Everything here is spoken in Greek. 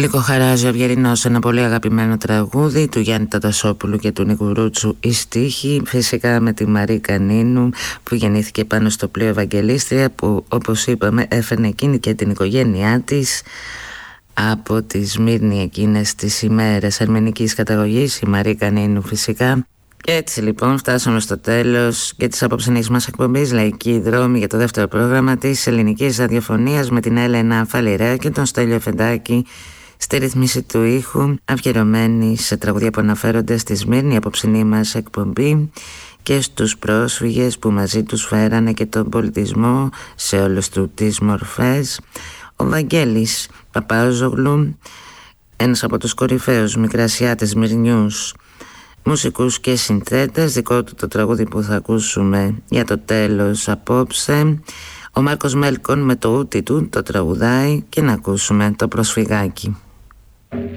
Λύκο Χαράζη, ο Αυγερινός, ένα πολύ αγαπημένο τραγούδι του Γιάννη Τατασόπουλου και του Νίκου Ρούτσου, η στίχη, φυσικά με τη Μαρή Κανίνου που γεννήθηκε πάνω στο πλοίο Ευαγγελίστρια, που όπως είπαμε έφερνε εκείνη και την οικογένειά της από τη Σμύρνη εκείνες τις ημέρες. Αρμενικής καταγωγής η Μαρή Κανίνου φυσικά. Και έτσι λοιπόν φτάσαμε στο τέλος και της απόψινής μας εκπομπής Λαϊκή Δρόμη για το δεύτερο πρόγραμμα της ελληνικής ραδιοφωνίας, με την Έλενα Φαλιρέα και τον Στέλιο Φεντάκη στη ρυθμίση του ήχου, αφιερωμένη σε τραγουδία που αναφέρονται στη Σμύρνη, η απόψινή μας εκπομπή, και στους πρόσφυγες που μαζί τους φέρανε και τον πολιτισμό σε όλες του τις μορφές. Ο Βαγγέλης Παπάζογλου, ένας από τους κορυφαίους μικρασιάτες Σμυρνιούς μουσικούς και συνθέτες, δικό του το τραγούδι που θα ακούσουμε για το τέλος απόψε. Ο Μάρκος Μέλκον με το ούτι του το τραγουδάει, και να ακούσουμε το Προσφυγάκι.